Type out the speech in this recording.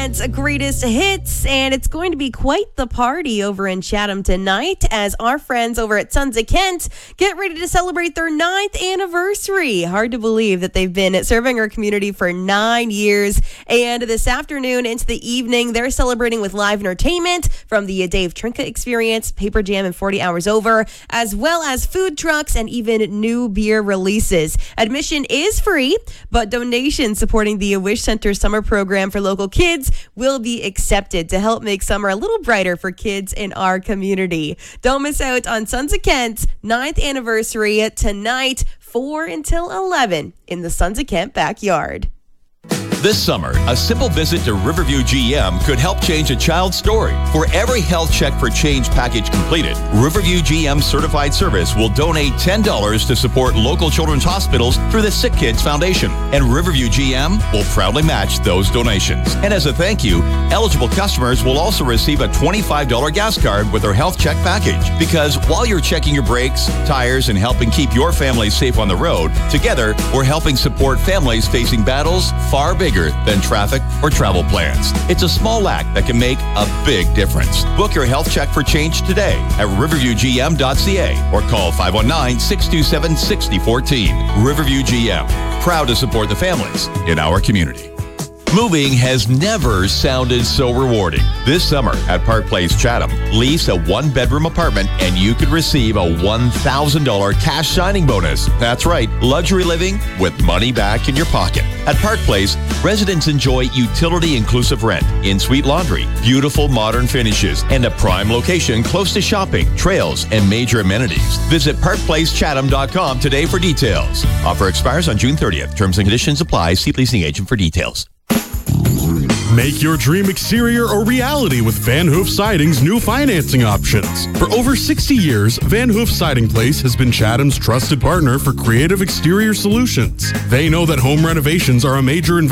It's greatest hits, and it's going to be quite the party over in Chatham tonight as our friends over at Sons of Kent get ready to celebrate their 9th anniversary. Hard to believe that they've been serving our community for 9 years, and this afternoon into the evening, they're celebrating with live entertainment from the Dave Trinka Experience, Paper Jam, and 40 Hours Over, as well as food trucks and even new beer releases. Admission is free, but donations supporting the Wish Center summer program for local kids will be accepted to help make summer a little brighter for kids in our community. Don't miss out on Sons of Kent's 9th anniversary tonight, 4 until 11 in the Sons of Kent backyard. This summer, a simple visit to Riverview GM could help change a child's story. For every health check for change package completed, Riverview GM Certified Service will donate $10 to support local children's hospitals through the Sick Kids Foundation. And Riverview GM will proudly match those donations. And as a thank you, eligible customers will also receive a $25 gas card with their health check package. Because while you're checking your brakes, tires, and helping keep your family safe on the road, together, we're helping support families facing battles far bigger than traffic or travel plans. It's a small act that can make a big difference. Book your health check for change today at riverviewgm.ca or call 519-627-6014. Riverview GM, proud to support the families in our community. Moving has never sounded so rewarding. This summer at Park Place Chatham, lease a one-bedroom apartment and you could receive a $1,000 cash signing bonus. That's right, luxury living with money back in your pocket. At Park Place, residents enjoy utility-inclusive rent, in-suite laundry, beautiful modern finishes, and a prime location close to shopping, trails, and major amenities. Visit parkplacechatham.com today for details. Offer expires on June 30th. Terms and conditions apply. See leasing agent for details. Make your dream exterior a reality with Van Hoof Siding's new financing options. For over 60 years, Van Hoof Siding Place has been Chatham's trusted partner for creative exterior solutions. They know that home renovations are a major investment